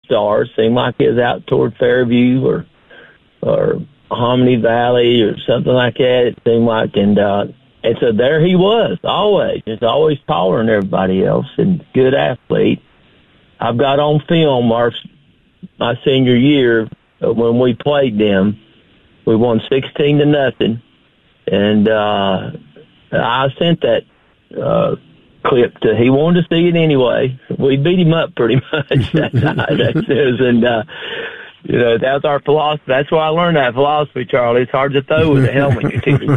stars. Seemed like he was out toward Fairview or Hominy Valley or something like that. It seemed like, and so there he was, always, just always taller than everybody else, and good athlete. I've got on film my senior year when we played them. We won 16-0, and I sent that clip to. He wanted to see it anyway. We beat him up pretty much that night. And that's our philosophy. That's where I learned that philosophy, Charlie. It's hard to throw with a helmet.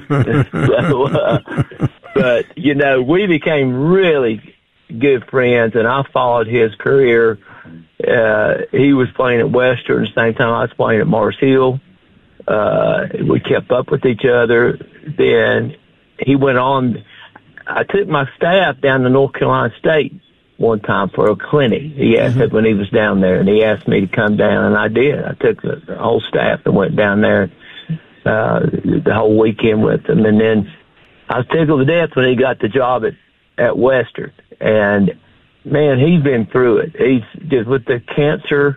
But we became really good friends, and I followed his career. He was playing at Western at the same time I was playing at Mars Hill. We kept up with each other. Then he went on. I took my staff down to North Carolina State one time for a clinic. He asked it when he was down there, and he asked me to come down, and I did. I took the whole staff and went down there the whole weekend with him. And then I was tickled to death when he got the job at Western. And, man, he's been through it. He's just with the cancer,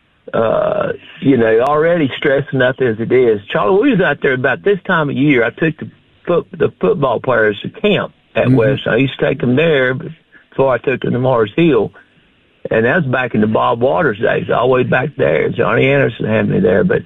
already stressed enough as it is. Charlie, we was out there about this time of year. I took the football players to camp at Western. I used to take them there before I took them to Mars Hill. And that was back in the Bob Waters days, all the way back there. Johnny Anderson had me there. But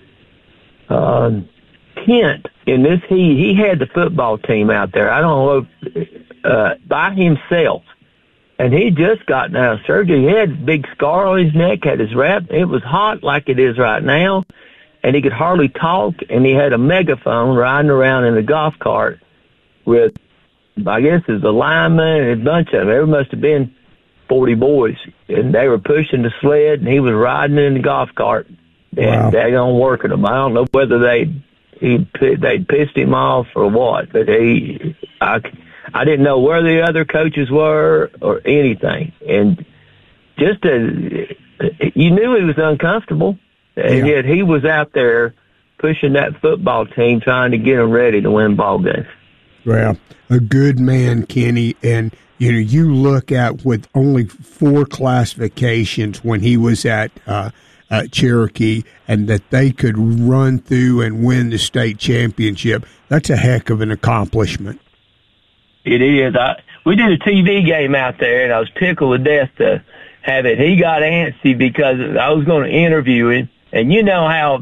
Kent, in this, he had the football team out there. I don't know, by himself. And he just gotten out of surgery. He had a big scar on his neck, had his wrap. It was hot like it is right now. And he could hardly talk. And he had a megaphone riding around in a golf cart with, I guess, it was a lineman and a bunch of them. There must have been 40 boys. And they were pushing the sled, and he was riding in the golf cart. And they don't working them. I don't know whether they'd pissed him off or what. But I didn't know where the other coaches were or anything. And just you knew he was uncomfortable. And yet he was out there pushing that football team, trying to get them ready to win ball games. Well, a good man, Kenny. And, you look at with only 4 classifications when he was at Cherokee, and that they could run through and win the state championship. That's a heck of an accomplishment. It is. We did a TV game out there, and I was tickled to death to have it. He got antsy because I was going to interview him, and you know how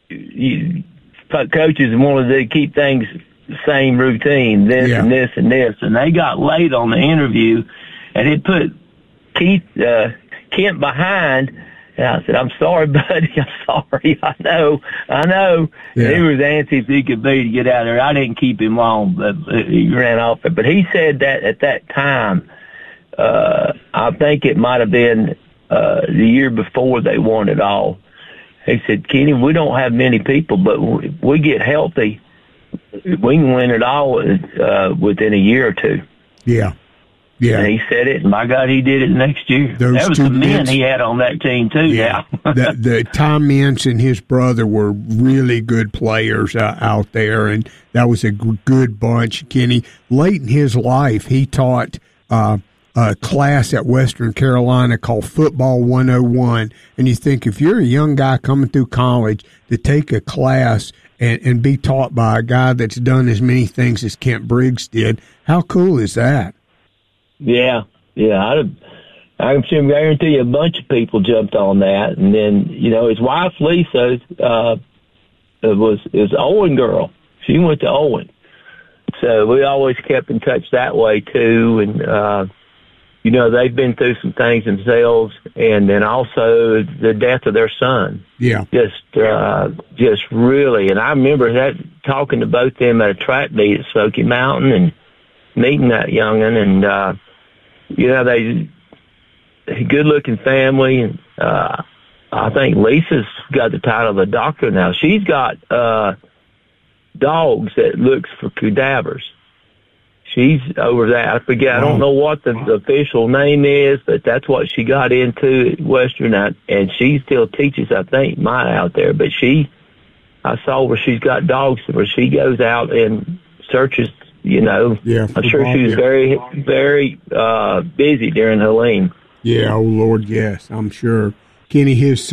coaches wanted to keep things the same routine, this and this and this, and they got late on the interview, and it put Kent behind. And I said, "I'm sorry, buddy. I'm sorry. I know." Yeah. He was antsy as he could be to get out there. I didn't keep him long, but he ran off it. But he said that at that time, I think it might have been the year before they won it all. He said, "Kenny, we don't have many people, but we get healthy, we can win it all within a year or two." Yeah. Yeah. And he said it, and by God, he did it next year. That was the men he had on that team, too. Yeah. the Tom Mintz and his brother were really good players out there, and that was a good bunch. Kenny, late in his life, he taught a class at Western Carolina called Football 101. And you think, if you're a young guy coming through college, to take a class and be taught by a guy that's done as many things as Kent Briggs did, how cool is that? Yeah. I can guarantee you a bunch of people jumped on that. And then, his wife, Lisa, is Owen girl. She went to Owen. So we always kept in touch that way, too. And, they've been through some things themselves. And then also the death of their son. Yeah. Just really. And I remember talking to both them at a track meet at Smoky Mountain and meeting that young'un, and they good-looking family, and I think Lisa's got the title of a doctor now. She's got dogs that looks for cadavers. She's over that. I forget. I don't know what the official name is, but that's what she got into at Western, and she still teaches, I think, mine out there. But I saw where she's got dogs where she goes out and searches. I'm sure she was very, very busy during Helene. Yeah, oh Lord, yes, I'm sure. Kenny, his